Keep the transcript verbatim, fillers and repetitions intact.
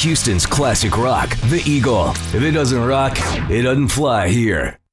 Houston's classic rock, The Eagle. If it doesn't rock, it doesn't fly here.